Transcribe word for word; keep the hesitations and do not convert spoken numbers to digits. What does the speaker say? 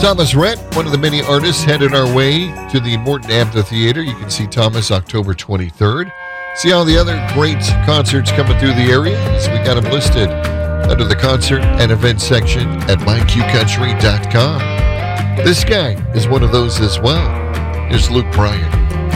Thomas Rhett, one of the many artists headed our way to the Morton Amphitheater. You can see Thomas October twenty-third. See all the other great concerts coming through the area. So we got them listed under the concert and event section at my q country dot com. This guy is one of those as well. Here's Luke Bryan.